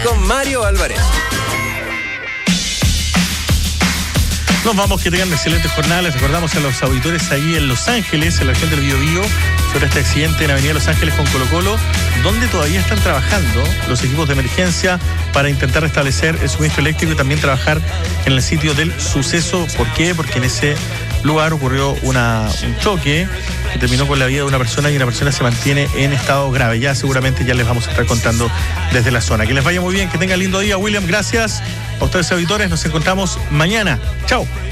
Con Mario Álvarez. Nos vamos, que tengan excelentes jornadas. Les recordamos a los auditores ahí en Los Ángeles, en la región del Biobío, sobre este accidente en Avenida Los Ángeles con Colo-Colo, donde todavía están trabajando los equipos de emergencia para intentar restablecer el suministro eléctrico y también trabajar en el sitio del suceso. ¿Por qué? Porque en ese lugar ocurrió un choque que terminó con la vida de una persona y una persona se mantiene en estado grave. Ya seguramente ya les vamos a estar contando desde la zona. Que les vaya muy bien, que tengan lindo día. William, gracias a ustedes auditores. Nos encontramos mañana. Chao.